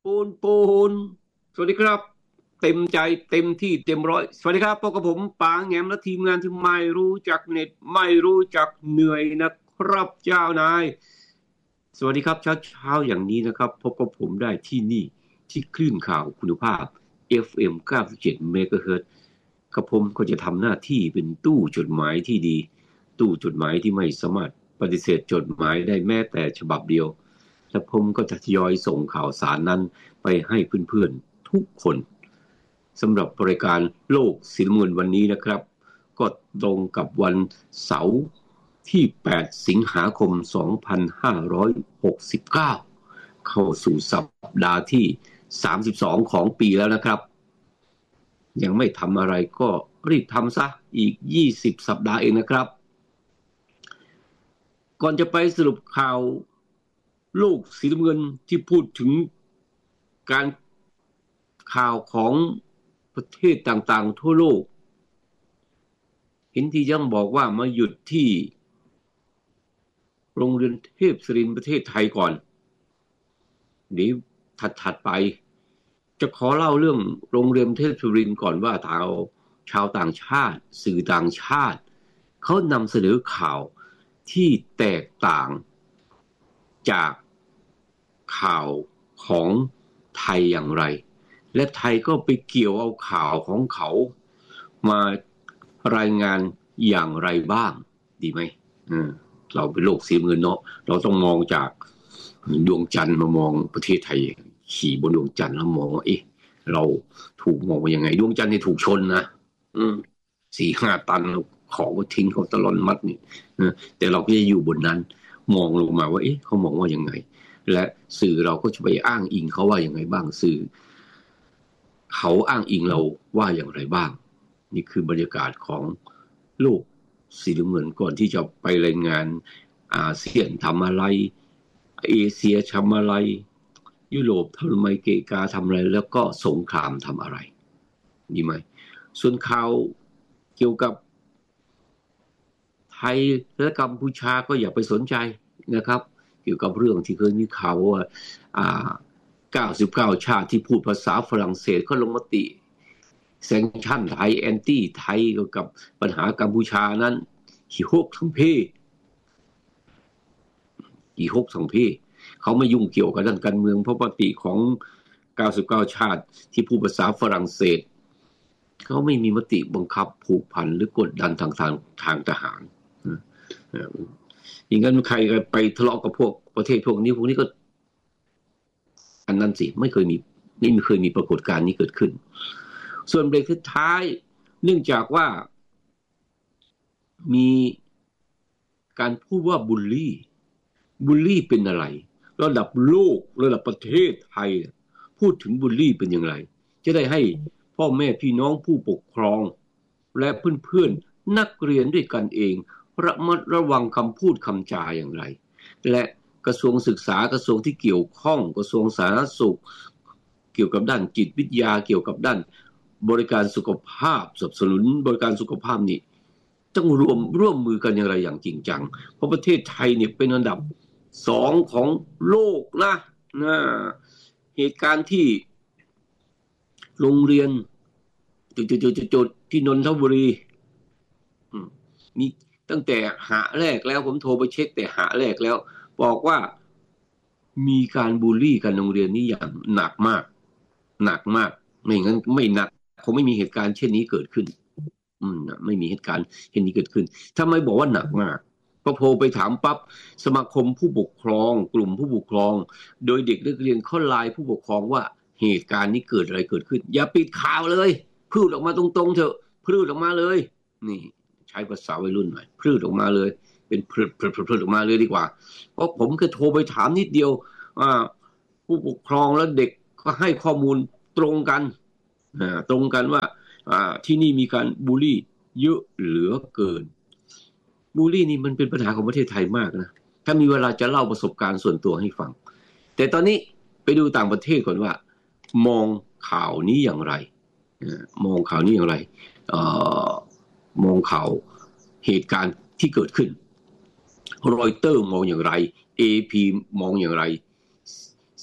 ปูนสวัสดีครับเต็มใจเต็มที่เต็มร้อยสวัสดีครับพบกับผมปางแงมและทีมงานที่ไม่รู้จักเน็ตไม่รู้จักเหนื่อยนะครับเจ้านายสวัสดีครับเช้าอย่างนี้นะครับพบกับผมได้ที่นี่ที่คลื่นข่าวคุณภาพ FM 97 เมกะเฮิรตซ์กับผมก็จะทำหน้าที่เป็นตู้จดหมายที่ดีตู้จดหมายที่ไม่สามารถปฏิเสธจดหมายได้แม้แต่ฉบับเดียวและผมก็จะทยอยส่งข่าวสารนั้นไปให้เพื่อนๆทุกคนสำหรับรายการโลกสีน้ำเงินวันนี้นะครับก็ตรงกับวันเสาร์ที่8สิงหาคม2569เข้าสู่สัปดาห์ที่32ของปีแล้วนะครับยังไม่ทำอะไรก็รีบทำซะอีก20สัปดาห์เองนะครับก่อนจะไปสรุปข่าวโลกสีน้ำเงินที่พูดถึงการข่าวของประเทศต่างๆทั่วโลกเห็นที่ยังบอกว่ามาหยุดที่โรงเรียนเทพศิรินทร์ประเทศไทยก่อนนี้ถัดไปจะขอเล่าเรื่องโรงเรียนเทพศิรินทร์ก่อนว่าชาวต่างชาติสื่อต่างชาติเขานำเสนอข่าวที่แตกต่างจากข่าวของไทยอย่างไรและไทยก็ไปเกี่ยวเอาข่าวของเขามารายงานอย่างไรบ้างดีไหมเราเป็นโลกสีน้ำเงินเนาะเราต้องมองจากดวงจันทร์มามองประเทศไทยขี่บนดวงจันทร์แล้วมองว่าเราถูกมองว่ายังไงดวงจันทร์นี่ถูกชนนะ4-5 ตันของก็ทิ้งเขาตลอดมัดนี่แต่เราก็จะอยู่บนนั้นมองลงมาว่าเขามองว่ายังไงและสื่อเราก็จะไปอ้างอิงเขาว่ายังไงบ้างสื่อเขาอ้างอิงเราว่าอย่างไรบ้างนี่คือบรรยากาศของโลกสีน้ำเงินก่อนที่จะไปรายงานอาเซียนทำอะไรเอเชียทำอะไรยุโรปทำไมเกกาทำอะไรแล้วก็สงครามทำอะไรดีไหมส่วนข่าวเกี่ยวกับไทยและกัมพูชาก็อย่าไปสนใจนะครับเกี่ยวกับเรื่องที่เคยมีข่าวว่า99ชาติที่พูดภาษาฝรั่งเศสก็ลงมติแซงชั่นไทยแอนตี้ไทยเกี่ยวกับปัญหากัมพูชานั้นขี้ฮกทั้งเพขี้ฮกทั้งเพเขาไม่ยุ่งเกี่ยวกับด้านการเมืองเพราะปกติของ99ชาติที่พูดภาษาฝรั่งเศสเขาไม่มีมติบังคับผูกพันหรือกดดันทางทหารอย่างนั้นใครไปทะเลาะกับพวกประเทศพวกนี้ก็อันนั้นสิไม่เคยมีปรากฏการณ์นี้เกิดขึ้นส่วนเบรกท้ายเนื่องจากว่ามีการพูดว่าบูลลี่เป็นอะไรระดับโลกระดับประเทศไทยพูดถึงบูลลี่เป็นอย่างไรจะได้ให้พ่อแม่พี่น้องผู้ปกครองและเพื่อนๆนักเรียนด้วยกันเองระมัดระวังคำพูดคำจาอย่างไรและกระทรวงศึกษากระทรวงที่เกี่ยวข้องกระทรวงสาธารณสุขเกี่ยวกับด้านจิตวิทยาเกี่ยวกับด้านบริการสุขภาพสนับสนุนบริการสุขภาพนี่ต้องร่วมมือกันอย่างไรอย่างจริงจังเพราะประเทศไทยเนี่ยเป็นอันดับ2ของโลกนะเหตุการณ์ที่โรงเรียนจุดที่นนทบุรีมีตั้งแต่หาแรกแล้วผมโทรไปเช็คแต่หาแรกแล้วบอกว่ามีการบูลลี่กันโรงเรียนนี้อย่างหนักมากไม่งั้นไม่หนักคงไม่มีเหตุการณ์เช่นนี้เกิดขึ้นไม่มีเหตุการณ์เช่นนี้เกิดขึ้นทำไมบอกว่าหนักมากพอโทรไปถามปั๊บสมาคมผู้ปกครองกลุ่มผู้ปกครองโดยเด็กนักเรียนเขาไลน์ผู้ปกครองว่าเหตุการณ์นี้เกิดอะไรเกิดขึ้นอย่าปิดข่าวเลยพูดออกมาตรงๆเถอะพูดออกมาเลยนี่ใช้ภาษาวัยรุ่นหน่อยพูดออกมาเลยเป็นพูดออกมาเลยดีกว่าเพราะผมก็โทรไปถามนิดเดียวผู้ปกครองและเด็กก็ให้ข้อมูลตรงกันว่าที่นี่มีการบูลลี่เยอะเหลือเกินบูลลี่นี่มันเป็นปัญหาของประเทศไทยมากนะถ้ามีเวลาจะเล่าประสบการณ์ส่วนตัวให้ฟังแต่ตอนนี้ไปดูต่างประเทศก่อนว่ามองข่าวนี้อย่างไรมองข่าวนี้อย่างไรมองข่าวเหตุการณ์ที่เกิดขึ้นรอยเตอร์มองอย่างไร AP มองอย่างไร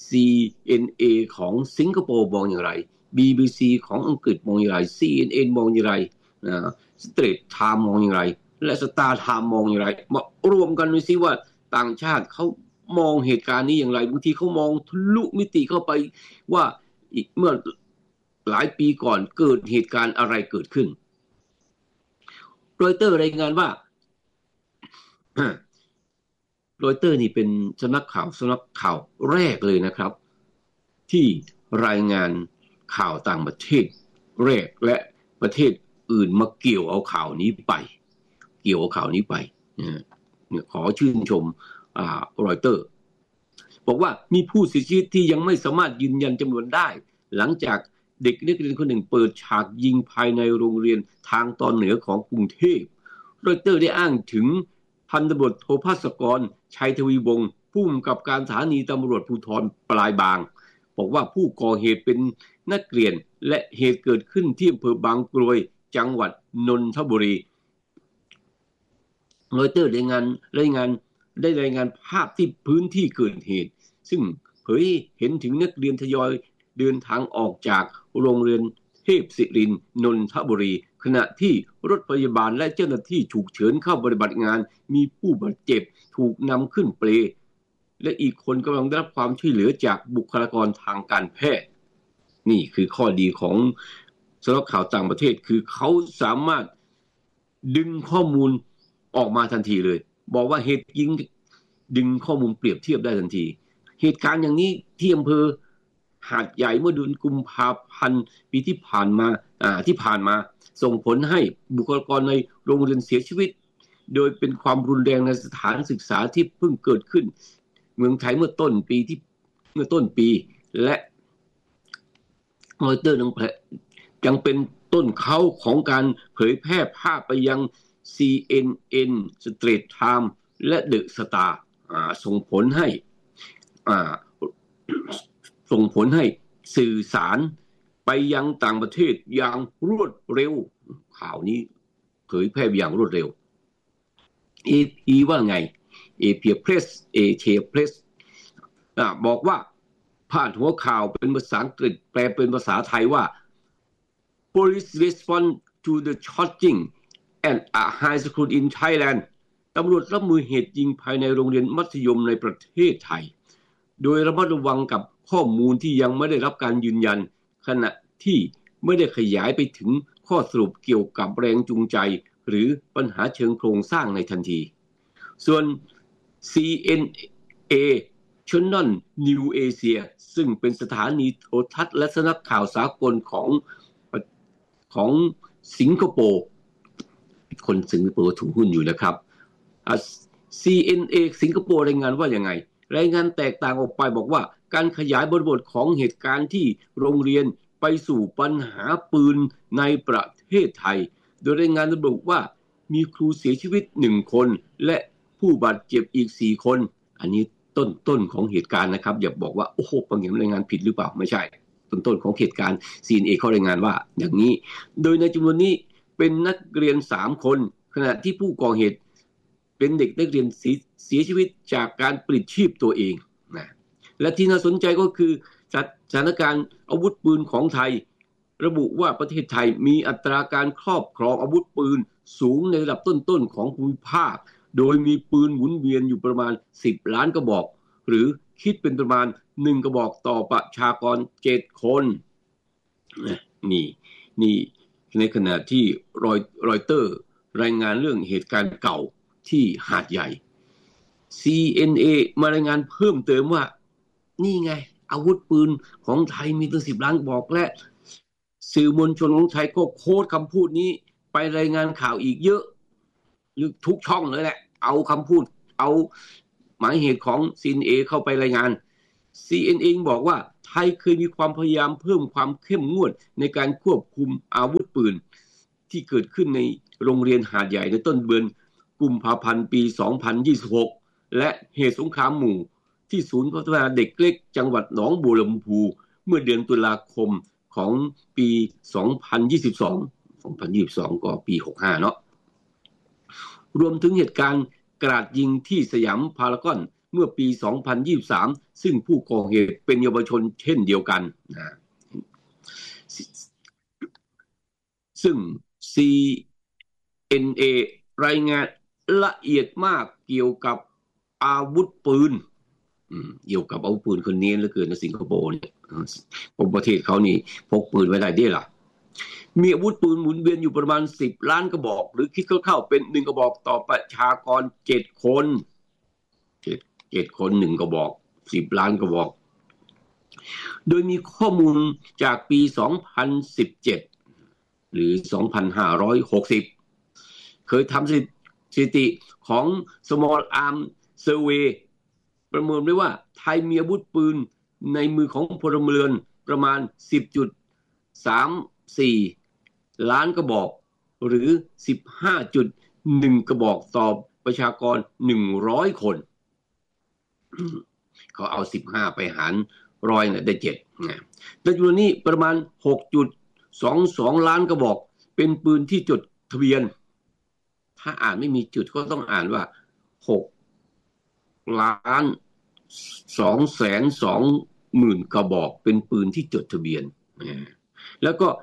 CNA ของสิงคโปร์มองอย่างไร BBC ของอังกฤษมองอย่างไร CNN มองอย่างไรสเตรทไทม์มองอย่างไรและสตาร์ไทม์มองอย่างไรมารวมกันดูซิว่าต่างชาติเขามองเหตุการณ์นี้อย่างไรบางทีเขามองทะลุมิติเข้าไปว่าเมื่อหลายปีก่อนเกิดเหตุการณ์อะไรเกิดขึ้นรอยเตอร์รายงานว่ารอยเตอร์นี่เป็นสำนักข่าวแรกเลยนะครับที่รายงานข่าวต่างประเทศแรกและประเทศอื่นมาเกี่ยวเอาข่าวนี้ไปขอชื่นชมรอยเตอร์บอกว่ามีผู้เสียชีวิตที่ยังไม่สามารถยืนยันจำนวนได้หลังจากเด็กนักเรียนคนหนึ่งเปิดฉากยิงภายในโรงเรียนทางตอนเหนือของกรุงเทพรอยเตอร์ได้อ้างถึงพันตำรวจโทภาสกรชัยทวีวงศ์ผู้กำกับการสถานีตำรวจภูธรปลายบางบอกว่าผู้ก่อเหตุเป็นนักเรียนและเหตุเกิดขึ้นที่อำเภอบางกรวยจังหวัดนนทบุรีรอยเตอร์รายงานภาพที่พื้นที่เกิดเหตุซึ่งเผยเห็นถึงนักเรียนทยอยเดินทางออกจากโรงเรียนเทพศิรินทร์นนทบุรีขณะที่รถพยาบาลและเจ้าหน้าที่ฉุกเฉินเข้าปฏิบัติงานมีผู้บาดเจ็บถูกนำขึ้นเปลและอีกคนกำลังได้รับความช่วยเหลือจากบุคลากรทางการแพทย์นี่คือข้อดีของสำนักข่าวต่างประเทศคือเขาสามารถดึงข้อมูลออกมาทันทีเลยบอกว่าเหตุยิงดึงข้อมูลเปรียบเทียบได้ทันทีเหตุการณ์อย่างนี้ที่อำเภอหาดใหญ่เมื่อเดือนกุมภาพันธ์ปีที่ผ่านมาส่งผลให้บุคลากรในโรงเรียนเสียชีวิตโดยเป็นความรุนแรงในสถานศึกษาที่เพิ่งเกิดขึ้นเมืองไทยเมื่อต้นปีและรอยเตอร์ยังเป็นต้นเขาของการเผยแพร่ภาพไปยัง CNN Straits Times และ The Star ส่งผลให้สื่อสารไปยังต่างประเทศอย่างรวดเร็วข่าวนี้เผยแพร่อย่างรวดเร็ว AP ว่าไง Asia Press บอกว่าพาดหัวข่าวเป็นภาษาอังกฤษแปลเป็นภาษาไทยว่า Police respond to the shooting at a high school in Thailand ตำรวจรับมือเหตุยิงภายในโรงเรียนมัธยมในประเทศไทยโดยระมัดระวังกับข้อมูลที่ยังไม่ได้รับการยืนยันขณะที่ไม่ได้ขยายไปถึงข้อสรุปเกี่ยวกับแรงจูงใจหรือปัญหาเชิงโครงสร้างในทันทีส่วน CNA Channel New Asia ซึ่งเป็นสถานีโทรทัศน์และสำนักข่าวสากลของสิงคโปร์คนสิงคโปร์ถือหุ้นอยู่นะครับCNA สิงคโปร์รายงานว่าอย่างไงรายงานแตกต่างออกไปบอกว่าการขยายบริบทของเหตุการณ์ที่โรงเรียนไปสู่ปัญหาปืนในประเทศไทยโดยรายงานระบุว่ามีครูเสียชีวิต1คนและผู้บาดเจ็บอีก4คนอันนี้ต้นของเหตุการณ์นะครับอย่าบอกว่าโอ้โหบางอย่างรายงานผิดหรือเปล่าไม่ใช่ต้นของเหตุการณ์ CNA เขารายงานว่าอย่างนี้โดยในจำนวนนี้เป็นนักเรียน3คนขณะที่ผู้ก่อเหตุเป็นเด็กนักเรียนเสียชีวิตจากการปลิดชีพตัวเองนะและที่น่าสนใจก็คือสถานการณ์อาวุธปืนของไทยระบุว่าประเทศไทยมีอัตราการครอบครองอาวุธปืนสูงในระดับต้นๆของภูมิภาคโดยมีปืนหมุนเวียนอยู่ประมาณ10ล้านกระบอกหรือคิดเป็นประมาณ1กระบอกต่อประชากร7คนนี่ในขณะที่รอยเตอร์รายงานเรื่องเหตุการณ์เก่าที่หาดใหญ่ CNA มารายงานเพิ่มเติมว่านี่ไงอาวุธปืนของไทยมีตั้ง10ล้านกระบอกและสื่อมวลชนของไทยก็โค้ดคำพูดนี้ไปรายงานข่าวอีกเยอะหรือทุกช่องเลยแหละเอาคำพูดเอาหมายเหตุของ CNA เข้าไปรายงาน CNA บอกว่าไทยเคยมีความพยายามเพิ่มความเข้มงวดในการควบคุมอาวุธปืนที่เกิดขึ้นในโรงเรียนหาดใหญ่ในต้นเดือนกุมภาพันธ์ปี 2026 และเหตุสงครามหมู่ที่ศูนย์พัฒนาเด็กเล็กจังหวัดหนองบัวลำพูเมื่อเดือนตุลาคมของปี 2022 ก็ปี 65 เนาะรวมถึงเหตุการณ์กราดยิงที่สยามพารากอนเมื่อปี 2023 ซึ่งผู้ก่อเหตุเป็นเยาวชนเช่นเดียวกันนะซึ่ง CNA รายงานละเอียดมากเกี่ยวกับอาวุธปืนเกี่ยวกับอาวุธปืนคนนี้เหลือเกินในสิงคโปร์เนี่ยประเทศเขานี่พกปืนไว้ได้ด้วยล่ะมีอาวุธปืนหมุนเวียนอยู่ประมาณ10 ล้านกระบอกหรือคิดคร่าวๆเป็น1กระบอกต่อประชากร7 คน7 คน1กระบอก10 ล้านกระบอกโดยมีข้อมูลจากปี 2017 หรือ 2,560 เคยทำสถิติของ Small Arms Survey ประเมินไว้ว่าไทยมีอาวุธปืนในมือของพลเมืองประมาณ 10.34 ล้านกระบอกหรือ 15.1 กระบอกต่อประชากร100 คนเขาเอา15ไปหาร100เนี่ยได้7นะในจำนวนนี้ประมาณ 6.22 ล้านกระบอกเป็นปืนที่จดทะเบียนถ้าอ่านไม่มีจุดก็ต้องอ่านว่า6,220,000 กระบอกเป็นปืนที่จดทะเบียนแล้วก็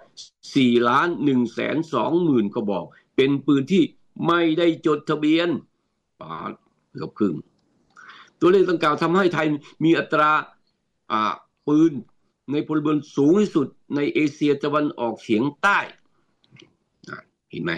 4,120,000 กระบอกเป็นปืนที่ไม่ได้จดทะเบียนเกือบครึ่งตัวเลขดังกล่าวทำให้ไทยมีอัตราปืนในพลเมืองสูงที่สุดในเอเชียตะวันออกเฉียงใต้เห็นไหม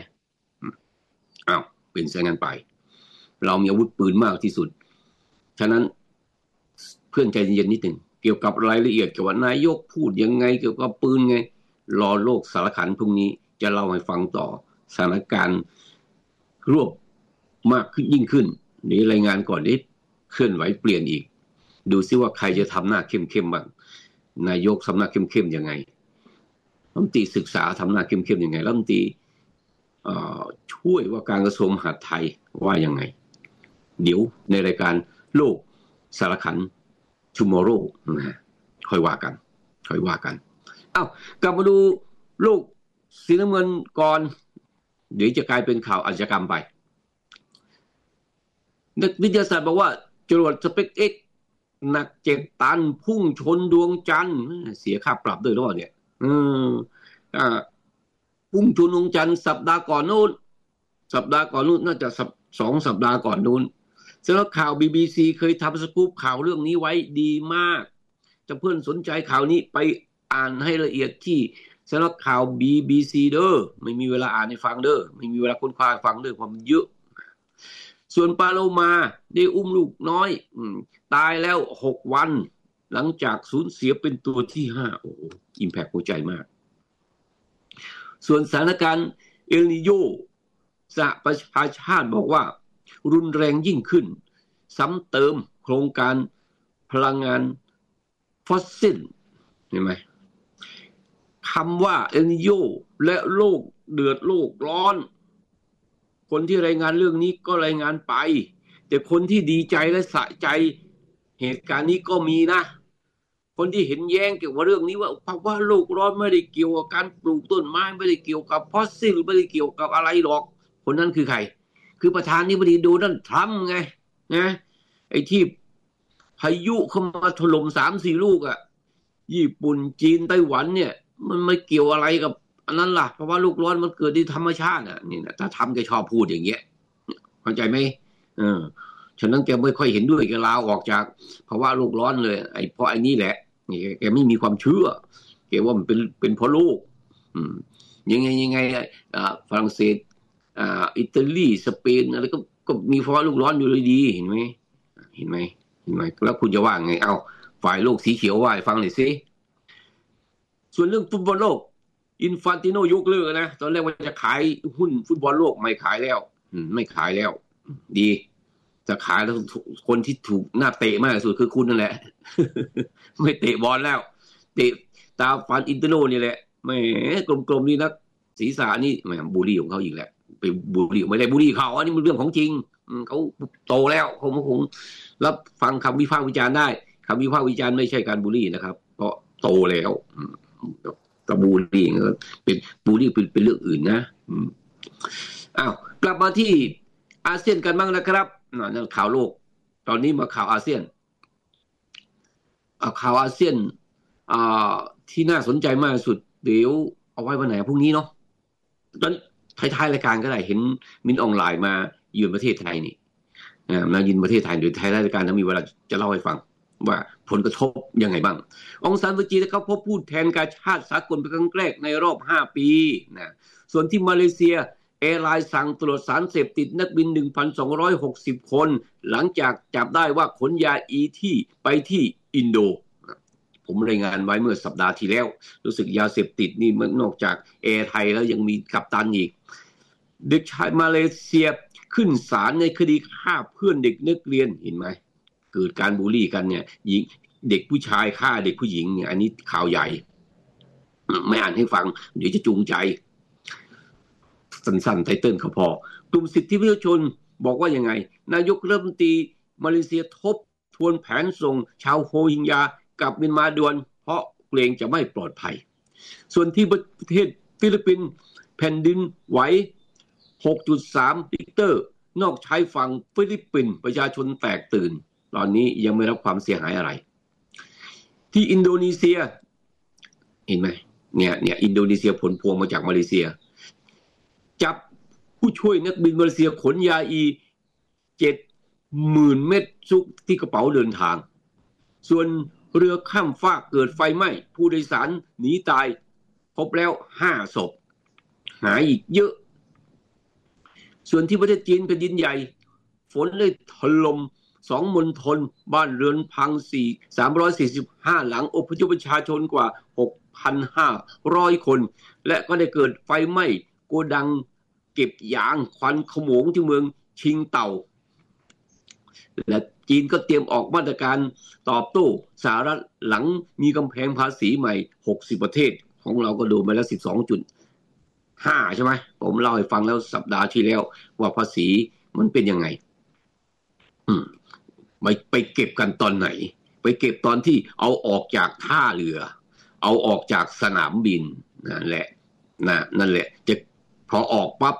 เป็นเช่นนั้นไปเรามีอาวุธปืนมากที่สุดฉะนั้นเพื่อนใจเย็นๆนิดหนึ่งเกี่ยวกับรายละเอียดเกี่ยวกับนายกพูดยังไงเกี่ยวกับปืนไงรอโลกสารขันพรุ่งนี้จะเล่าให้ฟังต่อสถานการณ์รวบมากขึ้นยิ่งขึ้นนี่รายงานก่อนนี้เคลื่อนไหวเปลี่ยนอีกดูซิว่าใครจะทำหน้าเข้มๆบ้างนายกทำหน้าเข้มๆยังไงรัฐมนตรีศึกษาทำหน้าเข้มๆยังไงรัฐมนตรีช่วยว่าการกระทรวงมหาดไทยว่ายังไงเดี๋ยวในรายการโลกสารขัน tomorrow นะค่อยว่ากันกลับมาดูโลกสีน้ำเงินก่อนเดี๋ยวจะกลายเป็นข่าวอาชญากรรมไปนักวิทยาศาสตร์บอกว่าจรวดสเปกเอ็กหนัก7 ตันพุ่งชนดวงจันทร์เสียค่าปรับด้วยหรือเปล่าเนี่ยพุ่งชนดวงจันทร์สัปดาห์ก่อนนู้นน่าจะ2 สัปดาห์ก่อนนู้นสำหรับข่าว BBC เคยทำสกู๊ปข่าวเรื่องนี้ไว้ดีมากถ้าเพื่อนสนใจข่าวนี้ไปอ่านให้ละเอียดที่สำหรับข่าว BBC เด้อไม่มีเวลาอ่านให้ฟังเด้อไม่มีเวลาค้นคว้าฟังเด้อความเยอะส่วนปาโลมาได้อุ้มลูกน้อยตายแล้ว6 วันหลังจากสูญเสียเป็นตัวที่5โอ้โหอิมแพคหัวใจมากส่วนสถานการณ์เอลนิโญสหประชาชาติบอกว่ารุนแรงยิ่งขึ้นซ้ำเติมโครงการพลังงานฟอสซิลเห็นไหมคำว่าเอลนิโญและโลกเดือดโลกร้อนคนที่รายงานเรื่องนี้ก็รายงานไปแต่คนที่ดีใจและสะใจเหตุการณ์นี้ก็มีนะคนที่เห็นแย้งเกี่ยวกับเรื่องนี้ว่าภาวะโลกร้อนไม่ได้เกี่ยวกับการปลูกต้นไม้ไม่ได้เกี่ยวกับฟอสซิลไม่ได้เกี่ยวกับอะไรหรอกคนนั้นคือใครคือประธานาธิบดีโดนัลด์ทรัมป์ไงนะไอ้ที่พายุเข้ามาถล่ม3-4 ลูกญี่ปุ่นจีนไต้หวันเนี่ยมันไม่เกี่ยวอะไรกับอันนั้นล่ะเพราะว่าโลกร้อนมันเกิดที่ธรรมชาตินี่นะถ้าทำแกชอบพูดอย่างเงี้ยเข้าใจไหมฉะนั้นแกไม่ค่อยเห็นด้วยแกลาออกจากภาวะโลกร้อนเลยเพราะไอ้นี่แหละแกไม่มีความเชื่อแกว่ามันเป็นเพราะโลกยังไงฝรั่งเศสอิตาลีสเปนอะไรก็มีภาวะโลกร้อนอยู่เลยดีเห็นไหมแล้วคุณจะว่าไงฝ่ายโลกสีเขียวว่าให้ฟังหน่อยสิส่วนเรื่องฟุตบอลโลกอินฟานติโนยกเลิกนะตอนแรกว่าจะขายหุ้นฟุตบอลโลกไม่ขายแล้วดีจะขายแล้วคนที่ถูกหน้าเตะมากที่สุดคือคุณนั่นแหละ ไม่เตะบอลแล้วเตะตาฟันอินเตอร์โนนี่แหละแหมกลมๆนี่นะศีรษะนี่แหมบูลลี่ของเขาอีกแหละไปบูลลี่ไม่ได้บูลลี่เขาอันนี้มันเรื่องของจริงเขาโตแล้วเขาคงรับฟังคำวิพากษ์วิจารณ์ได้คำวิพากษ์วิจารณ์ไม่ใช่การบูลลี่นะครับเพราะโตแล้วกับบูลลี่เป็นบูลลี่เป็นเรื่องอื่นนะกลับมาที่อาเซียนกันบ้างนะครับนั่นข่าวโลกตอนนี้มาข่าวอาเซียนข่าวอาเซียนอ่าที่น่าสนใจมากที่สุดเดี๋ยวเอาไว้วันไหนพรุ่งนี้เนาะตอนท้ายๆรายการก็ได้เห็นมินออนไลน์มาเยือนประเทศไทยนี่มาเยือนประเทศไทยโดยท้ายรายการแล้วมีเวลาจะเล่าให้ฟังว่าผลกระทบยังไงบ้างองซานซูจีนะครับพบผู้แทนกาชาติสากลเป็นครั้งแรกในรอบ5 ปีนะส่วนที่มาเลเซียแอร์ไลน์สั่งตรวจสารเสพติดนักบิน 1,260 คนหลังจากจับได้ว่าขนยาอีที่ไปที่อินโดผมรายงานไว้เมื่อสัปดาห์ที่แล้วรู้สึกยาเสพติดนี่มันนอกจากแอร์ไทยแล้วยังมีกัปตันอีกเด็กชายมาเลเซียขึ้นศาลในคดีฆ่าเพื่อนเด็กนักเรียนเห็นไหมเกิดการบูลลี่กันเนี่ยหญิงเด็กผู้ชายฆ่าเด็กผู้หญิงเนี่ยอันนี้ข่าวใหญ่ไม่อ่านให้ฟังเดี๋ยวจะจูงใจสั้นๆไตเติ้ลเขาพอกลุ่มสิทธิมนุษยชนบอกว่ายังไงนายกรัฐมนตรีมาเลเซียทบทวนแผนส่งชาวโฮฮิงญากลับเมียนมาด่วนเพราะเกรงจะไม่ปลอดภัยส่วนที่ประเทศฟิลิปปินส์แผ่นดินไหว 6.3 ริกเตอร์นอกชายฝั่งฟิลิปปินส์ประชาชนแตกตื่นตอนนี้ยังไม่รับความเสียหายอะไรที่อินโดนีเซียเห็นไหมเนี่ยอินโดนีเซียผลพวงมาจากมาเลเซียจับผู้ช่วยนักบินมาเลเซียขนยาอี 70,000 เม็ดซุกที่กระเป๋าเดินทางส่วนเรือข้ามฟากเกิดไฟไหม้ผู้โดยสารหนีตายพบแล้ว5 ศพหายอีกเยอะส่วนที่ประเทศจีนแผ่นดินใหญ่ฝนเลยถล่ม2 มณฑลบ้านเรือนพัง345 หลังอพยพประชาชนกว่า 6,500 คนและก็ได้เกิดไฟไหม้โกดังเก็บยางควันขโมงที่เมืองชิงเต่าและจีนก็เตรียมออกมาตรการตอบโต้สหรัฐหลังมีกำแพงภาษีใหม่60 ประเทศของเราก็โดนไปแล้ว 12.5 ใช่ไหมผมเล่าให้ฟังแล้วสัปดาห์ที่แล้วว่าภาษีมันเป็นยังไงไปเก็บกันตอนไหนไปเก็บตอนที่เอาออกจากท่าเรือเอาออกจากสนามบินนั่นแหละจะพอออกปั๊บ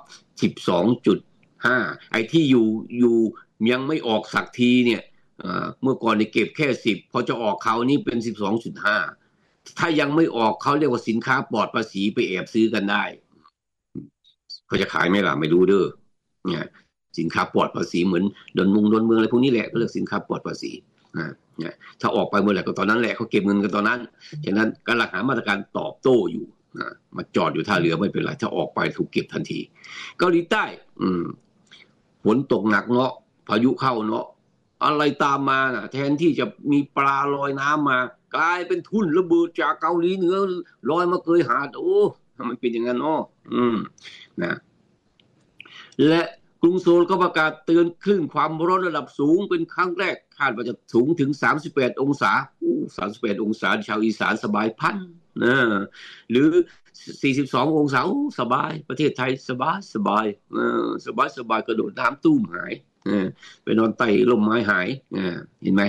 12.5 ไอ้ที่อยู่ยังไม่ออกสักทีเนี่ยเมื่อก่อนนี่เก็บแค่10พอจะออกเขานี่เป็น 12.5 ถ้ายังไม่ออกเขาเรียกว่าสินค้าปลอดภาษีไปแอบซื้อกันได้เขาจะขายไหมล่ะไม่รู้เด้อเนี่ยสินค้าปลอดภาษีเหมือนดอนเมืองอะไรพวกนี้แหละก็เรียกสินค้าปลอดภาษีเนี่ยถ้าออกไปเมื่อไหร่ก็ตอนนั้นแหละเขาเก็บเงินกันตอนนั้นฉะนั้นกำลังหามาตรการตอบโต้อยู่มาจอดอยู่ท่าเรือไม่เป็นไรถ้าออกไปถูกเก็บทันทีเกาหลีใต้ฝนตกหนักเนาะพายุเข้าเนาะอะไรตามมาน่ะแทนที่จะมีปลาลอยน้ำมากลายเป็นทุ่นระเบิดจากเกาหลีเหนือลอยมาเกยหาดโอ้มันเป็นอย่างนั้นเนาะนะและกรุงโซลก็ประกาศเตือนคลื่นความร้อนระดับสูงเป็นครั้งแรกคาดว่าจะสูงถึง38 องศา38 องศาชาวอีสานสบายพันนะหรือ42 องศาสบายประเทศไทยสบายสบายกระโดดน้ำตุ้มหายไปนอนใต้ร่มไม้หายเห็นไหม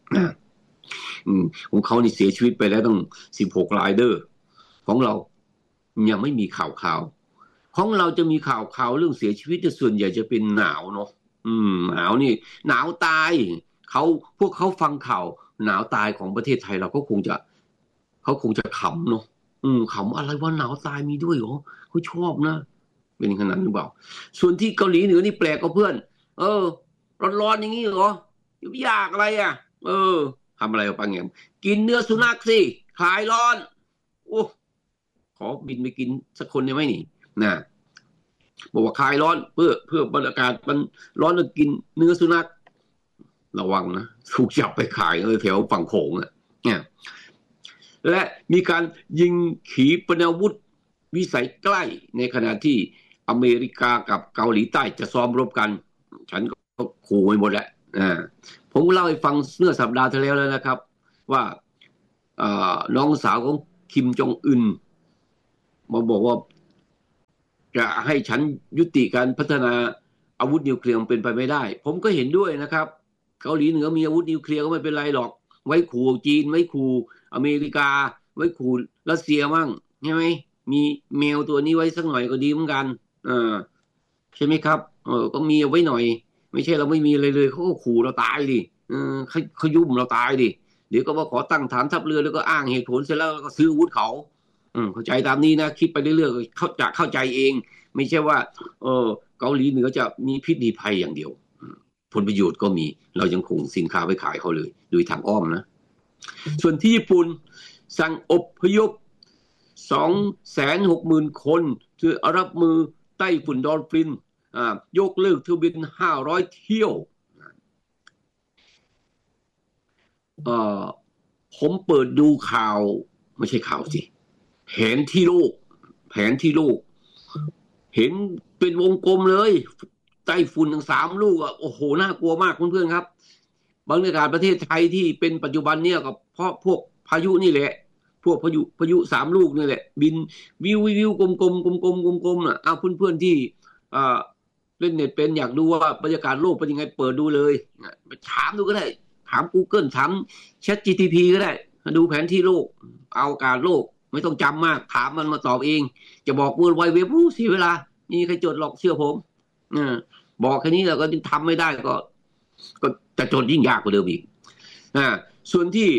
ของเขานี่เสียชีวิตไปแล้วตั้ง16 รายเด้อของเรายังไม่มีข่าวของเราจะมีข่าวเรื่องเสียชีวิตแต่ส่วนใหญ่จะเป็นหนาวเนาะหนาวนี่หนาวตายพวกเขาฟังข่าวหนาวตายของประเทศไทยเราก็คงจะขำเนาะขำอะไรว่าหนาวตายมีด้วยเหรอเขาชอบนะเป็นขนาดนั้นหรือเปล่าส่วนที่เกาหลีเหนือนี่แปลกกว่าเพื่อนร้อนอย่างนี้เหรอยุ่งยากอะไรอ่ะทำอะไรกับปังแงมกินเนื้อสุนัขสิคลายร้อนโอ้ขอบินไปกินสักคนได้ไหมนี่นะบอกว่าคลายร้อนเพื่อบรรยากาศมันร้อนแล้วกินเนื้อสุนัขระวังนะถูกจับไปขายแถวฝั่งโขงเนี่ยและมีการยิงขีปนาวุธวิสัยใกล้ในขณะที่อเมริกากับเกาหลีใต้จะซ้อมรบกันฉันก็ขู่ไปหมดแล้วผมเล่าให้ฟังเมื่อสัปดาห์ที่แล้วนะครับว่าน้องสาวของคิมจองอึนมาบอกว่าจะให้ฉันยุติการพัฒนาอาวุธนิวเคลียร์เป็นไปไม่ได้ผมก็เห็นด้วยนะครับเกาหลีเหนือมีอาวุธนิวเคลียร์ก็ไม่เป็นไรหรอกไว้ขู่จีนไว้ขู่อเมริกาไว้ขู่รัสเซียมั่งใช่ไหมมีแมวตัวนี้ไว้สักหน่อยก็ดีเหมือนกันใช่ไหมครับก็มีเอาไว้หน่อยไม่ใช่เราไม่มีอะไรเลยเขาก็ขู่เราตายดิเขายุ่มเราตายดิเดี๋ยวก็มาขอตั้งฐานทัพเรือแล้วก็อ้างเหตุผลเสร็จแล้วก็ซื้ออาวุธเขาเข้าใจตามนี้นะคิดไปเรื่อยๆเข้าใจเองไม่ใช่ว่าเกาหลีเหนือจะมีพิษมีภัยอย่างเดียวผลประโยชน์ก็มีเรายังคงสินค้าไปขายเขาเลยโดยทางอ้อมนะส่วนที่ญี่ปุ่นสั่งอพยพ 260,000 คนเพื่อรับมือไต้ฝุ่นดอลฟินยกเลิกเที่ยวบิน500 เที่ยวผมเปิดดูข่าวไม่ใช่ข่าวสิแผนที่โลกเห็นเป็นวงกลมเลยไต้ฝุ่นทั้ง3 ลูกโอ้โหน่ากลัวมากเพื่อนๆครับบรรยากาศประเทศไทยที่เป็นปัจจุบันเนี่ยก็เพราะพวกพายุนี่แหละพวกพายุ3 ลูกนี่แหละบินวิวกลมๆน่ะเอาเพื่อนๆที่เล่นเน็ตเป็นอยากดูว่าบรรยากาศโลกเป็นยังไงเปิดดูเลยไปถามดูก็ได้ถาม Google ถาม ChatGPT ก็ได้ดูแผนที่โลกเอาอากาศโลกไม่ต้องจำมากถามมันมาตอบเองจะบอก World Wide Web เสียเวลานี่ใครจดหรอกเชื่อผมบอกแค่นี้เราก็ทำไม่ได้ก็จะจดยิ่งยากกว่าเดิมอีกส่วนที่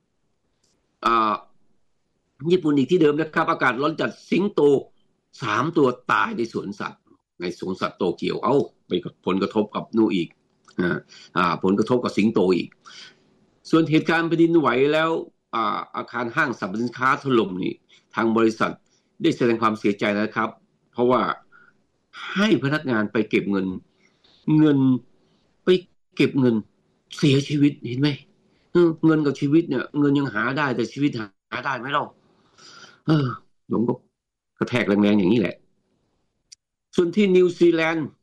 ญี่ปุ่นอีกที่เดิมนะครับอากาศร้อนจัดสิงโต3 ตัวตายในสวนสัตว์โตเกียวไปผลกระทบกับนู่นอีกผลกระทบกับสิงโตอีกส่วนเหตุการณ์แผ่นดินไหวแล้วอาคารห้างสรรพสินค้าถล่มนี่ทางบริษัทได้แสดงความเสียใจนะครับเพราะว่าให้พนักงานไปเก็บเงินไปเก็บเงินเสียชีวิตเห็นไหมเงินกับชีวิตเนี่ยเงินยังหาได้แต่ชีวิตหาได้ไหมเราผมก็กระแทกแรงๆอย่างนี้แหละส่วนที่นิวซีแลนด์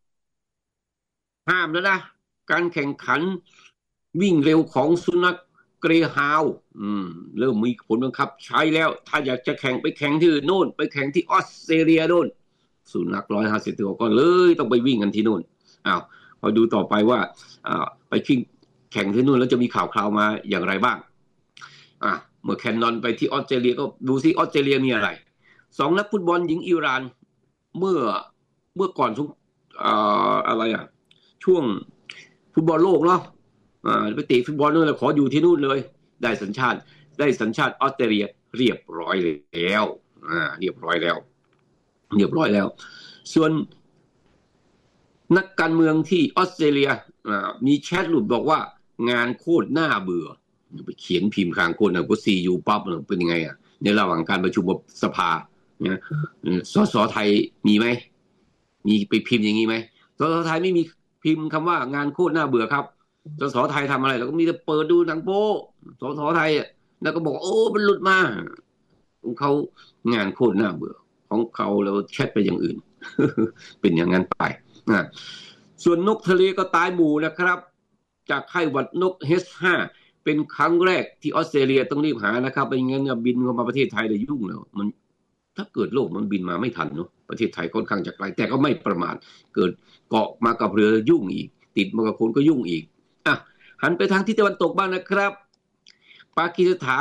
ห้ามแล้วนะการแข่งขันวิ่งเร็วของสุนัขเกรฮาวด์เริ่มมีผลบังคับใช้แล้วถ้าอยากจะแข่งไปแข่งที่โน่นไปแข่งที่ออสเตรเลียโน่นสุนัข150 ตัวก็เลยต้องไปวิ่งกันที่โน่นพอดูต่อไปว่าไปแข่งที่นู่นแล้วจะมีข่าวมาอย่างไรบ้างเมื่อแคนนอนไปที่ออสเตรเลียก็ดูซิออสเตรเลียมีอะไร2 นักฟุตบอลหญิงอิหร่านเมื่อก่อนอะไรช่วงฟุตบอลโลกเนาะไปเตะฟุตบอลนู่นเลยขออยู่ที่นู่นเลยได้สัญชาติออสเตรเลียเรียบร้อยแล้วเรียบร้อยแล้วส่วนนักการเมืองที่ออสเตรเลียมีแชทหลุดบอกว่างานโคตรน่าเบื่อไปเขียนพิมพ์ข้างโคตรก็ซียูปั๊บเป็นยังไงในระหว่างการประชุมสภาเนี่ยสไทยมีไหมมีไปพิมพ์อย่างนี้ไหมสไทยไม่มีพิมพ์คำว่างานโคตรน่าเบื่อครับสไทยทำอะไรเราก็มีแต่เปิดดูหนังโป๊สไทยแล้วก็บอกโอ้มันหลุดมาของเขางานโคตรน่าเบื่อของเขาแล้วแชทไปอย่างอื่น เป็นอย่างนั้นไปส่วนนกทะเลก็ตายหมู่นะครับจากไข้หวัดนก H5 เป็นครั้งแรกที่ออสเตรเลียต้องรีบหานะครับไม่งั้นเนี่ยบินเข้ามาประเทศไทยเลยยุ่งแล้วมันถ้าเกิดโลกมันบินมาไม่ทันเนาะประเทศไทยค่อนข้างจะไกลแต่ก็ไม่ประมาทเกิดเกาะมากับเรือยุ่งอีกติดมากับคนก็ยุ่งอีกหันไปทางทิศตะวันตกบ้างนะครับปากีสถาน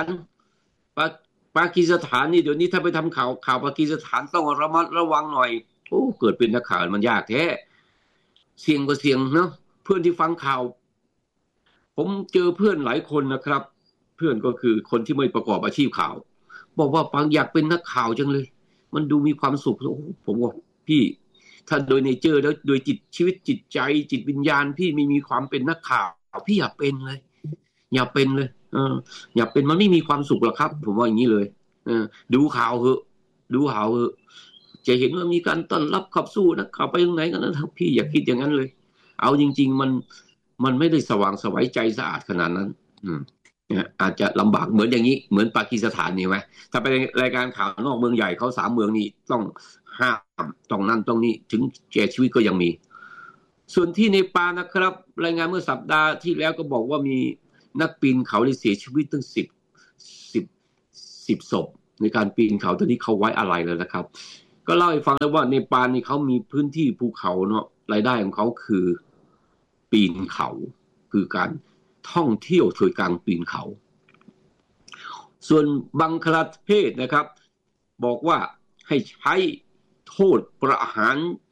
นี่เดี๋ยวนี้ถ้าไปทำข่าวปากีสถานต้องระมัดระวังหน่อยโอ้เกิดเป็นนักข่าวมันยากแท้เสี่ยงก็เสี่ยงเนาะเพื่อนที่ฟังข่าวผมเจอเพื่อนหลายคนนะครับเพื่อนก็คือคนที่ไม่ประกอบอาชีพข่าวบอกว่าฟังอยากเป็นนักข่าวจังเลยมันดูมีความสุขผมบอกพี่ถ้าโดยเนเจอร์แล้วโดยชีวิตจิตใจจิตวิญญาณพี่ไม่มีความเป็นนักข่าวพี่อย่าเป็นเลยอย่าเป็นมันไม่มีความสุขหรอกครับผมว่าอย่างนี้เลยดูข่าวเหอะจะเห็นว่ามีการต้อนรับขับสู้นักข่าวไปตรงไหนกันนะพี่อย่าคิดอย่างนั้นเลยเอาจริงๆมันไม่ได้สว่างไสวใจสะอาดขนาดนั้นอาจจะลำบากเหมือนอย่างนี้เหมือนปากีสถานนี่ไหมถ้าไปรายการข่าวนอกเมืองใหญ่เขา3 เมืองนี้ต้องห้ามต้องนั่นต้องนี่ถึงแก่ชีวิตก็ยังมีส่วนที่เนปาลนะครับรายงานเมื่อสัปดาห์ที่แล้วก็บอกว่ามีนักปีนเขาที่เสียชีวิตตั้ง10 ศพในการปีนเขาตอนนี้เขาไว้อะไรเลยนะครับก็เล่าให้ฟังแล้วว่าเนปาลนี่เขามีพื้นที่ภูเขาเนาะรายได้ของเขาคือปีนเขาคือการท่องเที่ยวโดยการปีนเขาส่วนบังคลาเทศนะครับบอกว่าให้ใช้โทษประหาร